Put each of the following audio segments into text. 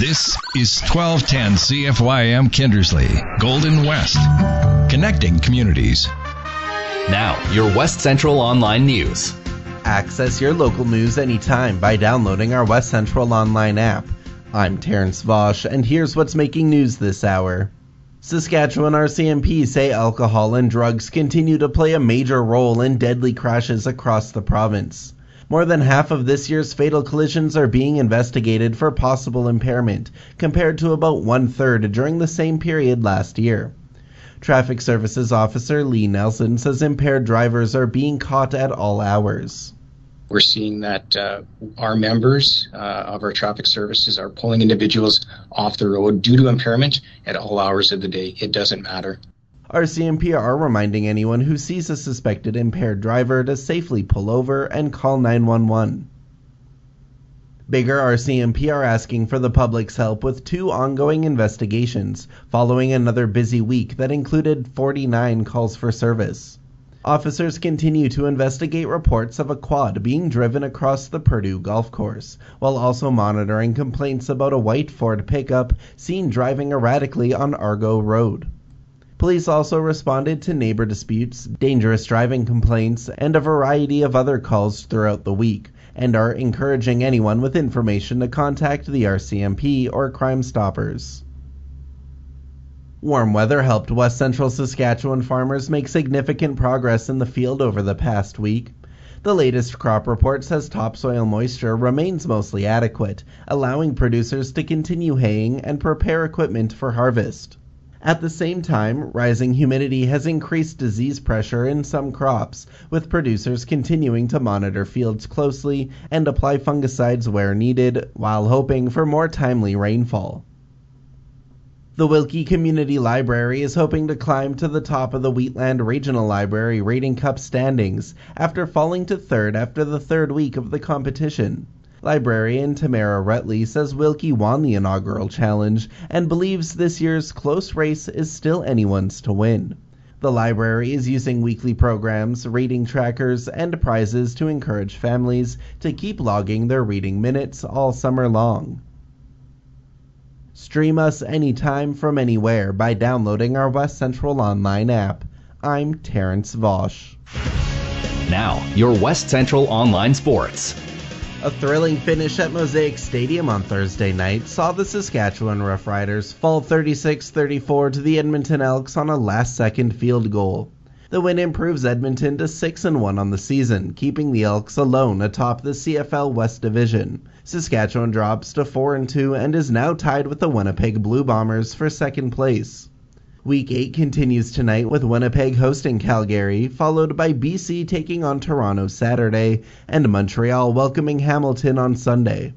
This is 1210 CFYM Kindersley, Golden West, connecting communities. Now, your West Central Online News. Access your local news anytime by downloading our West Central Online app. I'm Terrence Vosch, and here's what's making news this hour. Saskatchewan RCMP say alcohol and drugs continue to play a major role in deadly crashes across the province. More than half of this year's fatal collisions are being investigated for possible impairment, compared to about one-third during the same period last year. Traffic Services Officer Lee Nelson says impaired drivers are being caught at all hours. We're seeing that our members of our traffic services are pulling individuals off the road due to impairment at all hours of the day. It doesn't matter. RCMP are reminding anyone who sees a suspected impaired driver to safely pull over and call 911. Bigger RCMP are asking for the public's help with 2 ongoing investigations following another busy week that included 49 calls for service. Officers continue to investigate reports of a quad being driven across the Purdue golf course, while also monitoring complaints about a white Ford pickup seen driving erratically on Argo Road. Police also responded to neighbor disputes, dangerous driving complaints, and a variety of other calls throughout the week, and are encouraging anyone with information to contact the RCMP or Crime Stoppers. Warm weather helped West Central Saskatchewan farmers make significant progress in the field over the past week. The latest crop report says topsoil moisture remains mostly adequate, allowing producers to continue haying and prepare equipment for harvest. At the same time, rising humidity has increased disease pressure in some crops, with producers continuing to monitor fields closely and apply fungicides where needed, while hoping for more timely rainfall. The Wilkie Community Library is hoping to climb to the top of the Wheatland Regional Library Rating Cup standings after falling to third after the third week of the competition. Librarian Tamara Rutley says Wilkie won the inaugural challenge and believes this year's close race is still anyone's to win. The library is using weekly programs, reading trackers, and prizes to encourage families to keep logging their reading minutes all summer long. Stream us anytime from anywhere by downloading our West Central Online app. I'm Terrence Vosch. Now, your West Central Online Sports. A thrilling finish at Mosaic Stadium on Thursday night saw the Saskatchewan Roughriders fall 36-34 to the Edmonton Elks on a last-second field goal. The win improves Edmonton to 6-1 on the season, keeping the Elks alone atop the CFL West Division. Saskatchewan drops to 4-2 and is now tied with the Winnipeg Blue Bombers for second place. Week 8 continues tonight with Winnipeg hosting Calgary, followed by BC taking on Toronto Saturday, and Montreal welcoming Hamilton on Sunday.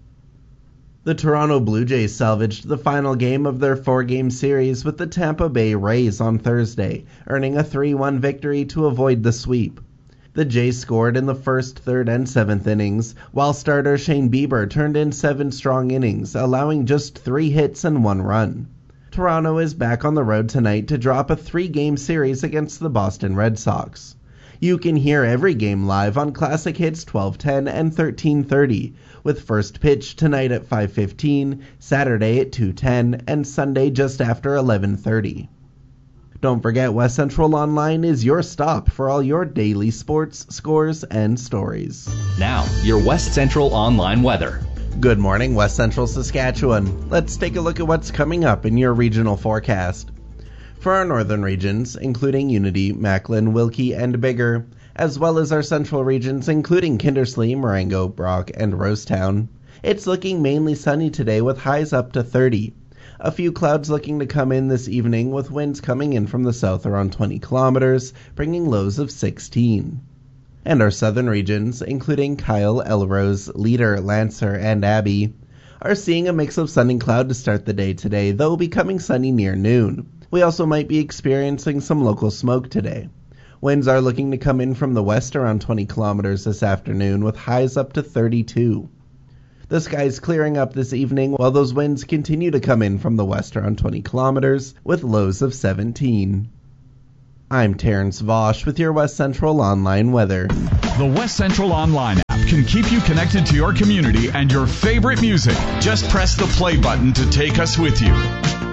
The Toronto Blue Jays salvaged the final game of their 4-game series with the Tampa Bay Rays on Thursday, earning a 3-1 victory to avoid the sweep. The Jays scored in the first, third, and seventh innings, while starter Shane Bieber turned in 7 strong innings, allowing just 3 hits and 1 run. Toronto is back on the road tonight to drop a 3-game series against the Boston Red Sox. You can hear every game live on Classic Hits 1210 and 1330, with first pitch tonight at 5:15, Saturday at 2:10, and Sunday just after 11:30. Don't forget, West Central Online is your stop for all your daily sports, scores, and stories. Now, your West Central Online weather. Good morning, West Central Saskatchewan. Let's take a look at what's coming up in your regional forecast. For our northern regions, including Unity, Macklin, Wilkie, and Bigger, as well as our central regions, including Kindersley, Marengo, Brock, and Rosetown, it's looking mainly sunny today with highs up to 30. A few clouds looking to come in this evening with winds coming in from the south around 20 kilometers, bringing lows of 16. And our southern regions, including Kyle, Elrose, Leader, Lancer, and Abbey, are seeing a mix of sun and cloud to start the day today, though becoming sunny near noon. We also might be experiencing some local smoke today. Winds are looking to come in from the west around 20 kilometers this afternoon, with highs up to 32. The sky's clearing up this evening, while those winds continue to come in from the west around 20 kilometers, with lows of 17. I'm Terrence Vosch with your West Central Online weather. The West Central Online app. can keep you connected to your community and your favorite music. Just press the play button to take us with you.